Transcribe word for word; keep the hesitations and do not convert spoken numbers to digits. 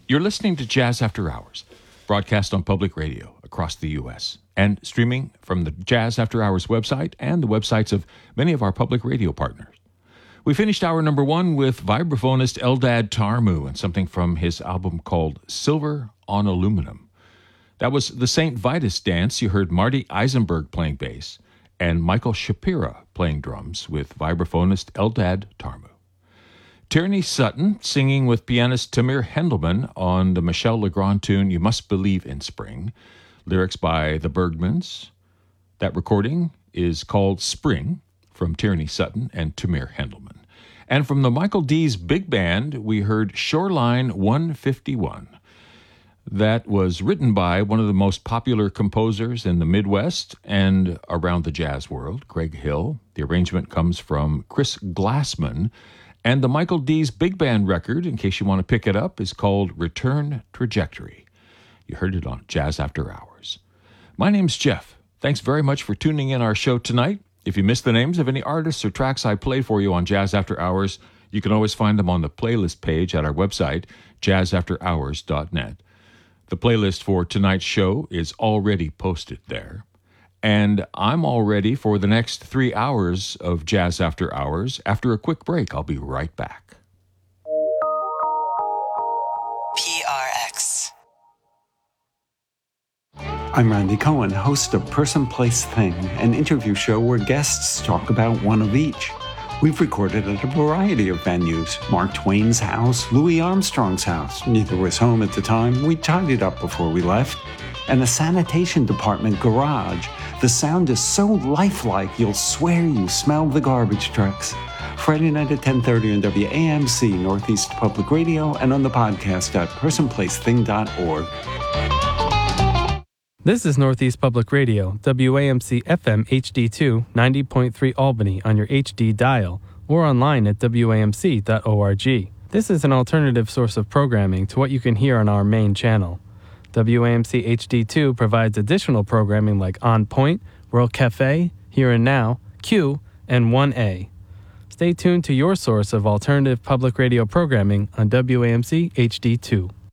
You're listening to Jazz After Hours, broadcast on public radio across the U S and streaming from the Jazz After Hours website and the websites of many of our public radio partners. We finished hour number one with vibraphonist Eldad Tarmu and something from his album called Silver on Aluminum. That was the Saint Vitus Dance. You heard Marty Eisenberg playing bass and Michael Shapira playing drums with vibraphonist Eldad Tarmu. Tierney Sutton singing with pianist Tamir Hendelman on the Michel Legrand tune You Must Believe in Spring, lyrics by the Bergmans. That recording is called Spring from Tierney Sutton and Tamir Hendelman. And from the Michael D's Big Band, we heard Shoreline one fifty-one. That was written by one of the most popular composers in the Midwest and around the jazz world, Greg Hill. The arrangement comes from Chris Glassman. And the Michael D's Big Band record, in case you want to pick it up, is called Return Trajectory. You heard it on Jazz After Hours. My name's Jeff. Thanks very much for tuning in our show tonight. If you missed the names of any artists or tracks I played for you on Jazz After Hours, you can always find them on the playlist page at our website, jazz after hours dot net. The playlist for tonight's show is already posted there. And I'm all ready for the next three hours of Jazz After Hours. After a quick break, I'll be right back. P R X. I'm Randy Cohen, host of Person, Place, Thing, an interview show where guests talk about one of each. We've recorded at a variety of venues. Mark Twain's house, Louis Armstrong's house. Neither was home at the time. We tidied up before we left. And a sanitation department garage. The sound is so lifelike, you'll swear you smell the garbage trucks. Friday night at ten thirty on W A M C, Northeast Public Radio, and on the podcast at person place thing dot org. This is Northeast Public Radio, W A M C F M H D two, ninety point three Albany on your H D dial, or online at W A M C dot org. This is an alternative source of programming to what you can hear on our main channel. W A M C H D two provides additional programming like On Point, World Cafe, Here and Now, Q, and one A. Stay tuned to your source of alternative public radio programming on W A M C H D two.